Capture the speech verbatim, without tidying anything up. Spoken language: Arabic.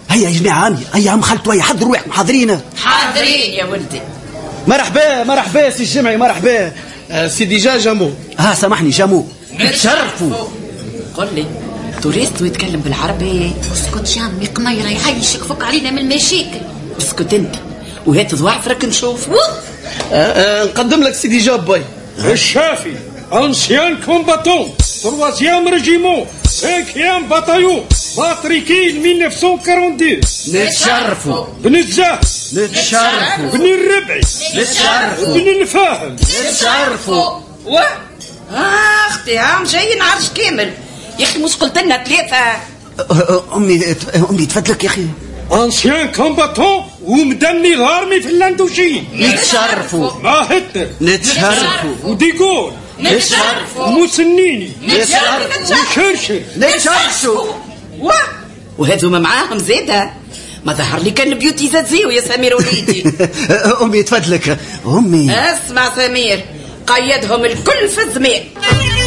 هيا يا جماعة عمي، هيا عم خالته، هيا حضروا روحكم. حاضرين حاضرين يا ولدي. مرحبا مرحبا سي الجمعي، مرحبا. آه سي ديجا جامو. اه سامحني جامو. تشرفوا. قل لي توريست ويتكلم بالعربي؟ اسكت يا عمي قميرة يعيشك، فك علينا من المشاكل. اسكت انت وهات ضعفك نشوف. آه آه نقدم لك سي ديجا باي الشافي انسيان كومباتون تروازيام ريجيمون سانكيام باتايون باتريكين ألف وتسعمية وأربعة وأربعين. نتشرفوا. بن الزاه نتشرفوا. بن الربعي نتشرفوا. بن الفاهم نتشرفوا. و اختي عم جايين عرش كامل يا اخي، مش قلت لنا ثلاثه؟ امي امي تفضلك يا اخي. انسيان كومباتون ومدني الهارمي في اللاندوشين. نتشرفوا. مع هتلر. نتشرفوا. وديغول. نتشرفوا. وموسنيني. نتشرفوا. وشرشر. نتشرفوا. و وهذوما معاهم زيدة؟ ما ظهر لي كان بيوتي زاد زيو يا سمير وليدي. امي تفضلك. امي اسمع سمير، قيدهم الكل في الزمان.